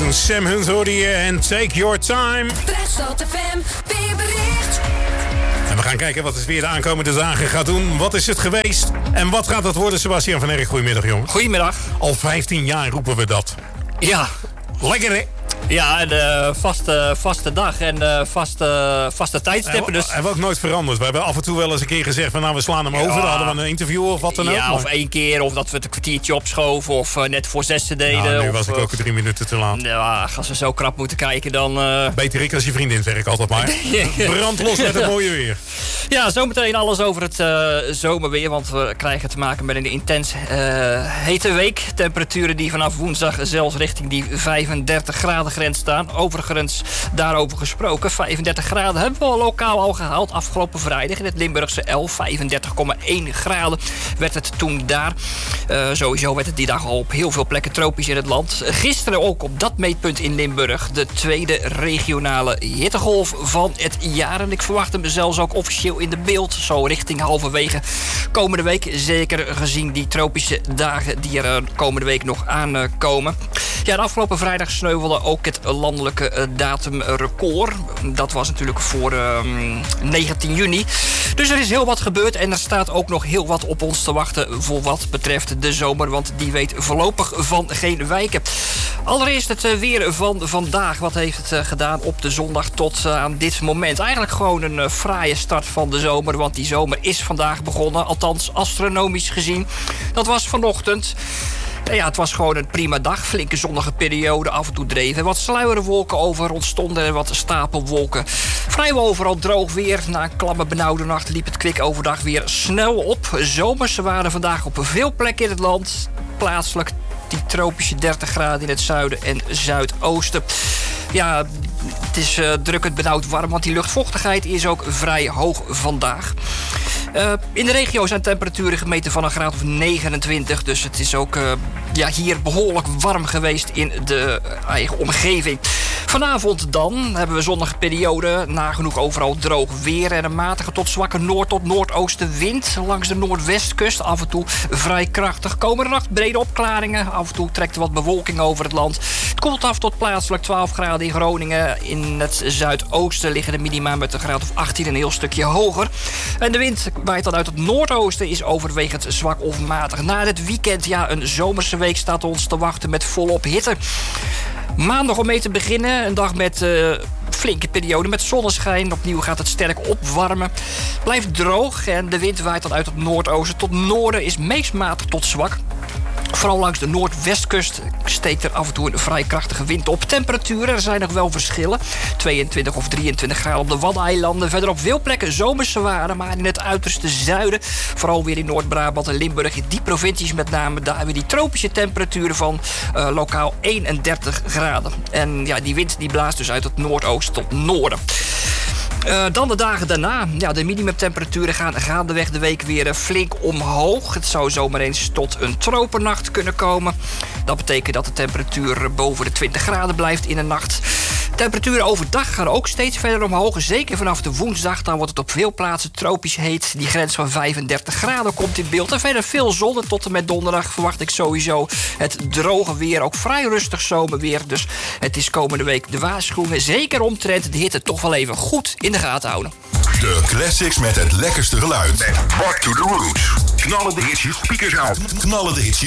Town. Sam Hunt hoorde je en Take Your Time. Westzand FM, weerbericht. En we gaan kijken wat het weer de aankomende dagen gaat doen. Wat is het geweest en wat gaat het worden? Sebastian van Erk, goedemiddag jongen. Goedemiddag. Al 15 jaar roepen we dat. Ja. Lekker hè? Ja, de vaste dag en vaste tijdstippen. Dus. Hebben we ook nooit veranderd. We hebben af en toe wel eens een keer gezegd van nou we slaan hem over. Dan hadden we een interview of wat dan ook. Ja, of 1 keer of dat we het een kwartiertje opschoven of net voor 6 deden. Nou, nu of, was ik ook 3 minuten te laat. Ja, als we zo krap moeten kijken dan... Beter ik als je vriendin, zeg ik altijd maar. Brand los met het mooie weer. Ja, zometeen alles over het zomerweer. Want we krijgen te maken met een intens hete week. Temperaturen die vanaf woensdag zelfs richting die 35 graden grens staan. Overigens, daarover gesproken, 35 graden hebben we al lokaal al gehaald. Afgelopen vrijdag in het Limburgse El, 35,1 graden werd het toen daar. Sowieso werd het die dag al op heel veel plekken tropisch in het land. Gisteren ook op dat meetpunt in Limburg de tweede regionale hittegolf van het jaar. En ik verwacht hem zelfs ook officieel in de beeld. Zo richting halverwege komende week. Zeker gezien die tropische dagen die er komende week nog aankomen. Ja, de afgelopen vrijdag sneuvelde ook het landelijke datumrecord. Dat was natuurlijk voor 19 juni. Dus er is heel wat gebeurd en er staat ook nog heel wat op ons te wachten voor wat betreft de zomer. Want die weet voorlopig van geen wijken. Allereerst het weer van vandaag. Wat heeft het gedaan op de zondag tot aan dit moment? Eigenlijk gewoon een fraaie start van de zomer. Want die zomer is vandaag begonnen. Althans astronomisch gezien. Dat was vanochtend. Ja, het was gewoon een prima dag. Flinke zonnige periode, af en toe dreven. Wat sluierwolken over ontstonden en wat stapelwolken. Vrijwel overal droog weer. Na een klamme benauwde nacht liep het kwik overdag weer snel op. Zomers waren vandaag op veel plekken in het land. Plaatselijk die tropische 30 graden in het zuiden en zuidoosten. Ja, het is drukkend benauwd warm, want die luchtvochtigheid is ook vrij hoog vandaag. In de regio zijn temperaturen gemeten van een graad of 29. Dus het is ook hier behoorlijk warm geweest in de eigen omgeving. Vanavond dan hebben we zonnige periode. Nagenoeg overal droog weer. En een matige tot zwakke noord- tot noordoostenwind. Langs de noordwestkust af en toe vrij krachtig. Komende nacht brede opklaringen. Af en toe trekt er wat bewolking over het land. Het koelt af tot plaatselijk 12 graden in Groningen. In het zuidoosten liggen de minima met een graad of 18 een heel stukje hoger. En de wind waait dan uit het noordoosten, is overwegend zwak of matig. Na het weekend, ja, een zomerse week staat ons te wachten met volop hitte. Maandag om mee te beginnen, een dag met flinke periode met zonneschijn. Opnieuw gaat het sterk opwarmen. Blijft droog en de wind waait dan uit het noordoosten tot noorden, is meest matig tot zwak. Vooral langs de noordwestkust steekt er af en toe een vrij krachtige wind op. Temperaturen, er zijn nog wel verschillen. 22 of 23 graden op de Waddeneilanden. Verder op veel plekken zomerse waarden, maar in het uiterste zuiden, vooral weer in Noord-Brabant en Limburg, in die provincies met name, daar hebben we die tropische temperaturen van lokaal 31 graden. En ja, die wind die blaast dus uit het noordoosten tot noorden. Dan de dagen daarna. Ja, de minimumtemperaturen gaan gaandeweg de week weer flink omhoog. Het zou zomaar eens tot een tropennacht kunnen komen. Dat betekent dat de temperatuur boven de 20 graden blijft in de nacht. Temperaturen overdag gaan ook steeds verder omhoog. Zeker vanaf de woensdag, dan wordt het op veel plaatsen tropisch heet. Die grens van 35 graden komt in beeld. En verder veel zon. En tot en met donderdag verwacht ik sowieso het droge weer. Ook vrij rustig zomerweer. Dus het is komende week de waarschuwing. Zeker omtrent de hitte toch wel even goed in de gaten houden. De classics met het lekkerste geluid. Met Back to the Roots. Knallen de hits je speakers uit. Knallen de hits je